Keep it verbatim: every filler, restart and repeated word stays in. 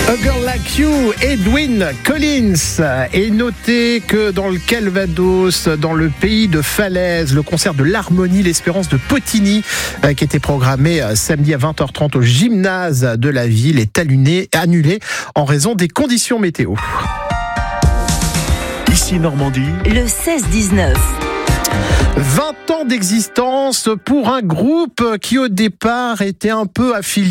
A Girl Like You, Edwyn Collins. Et notez que dans le Calvados, dans le pays de Falaise, le concert de l'Harmonie, l'Espérance de Potigny, qui était programmé samedi à vingt heures trente au gymnase de la ville, est annulé, annulé en raison des conditions météo. Ici Normandie, le seize dix-neuf. vingt ans d'existence pour un groupe qui au départ était un peu affilié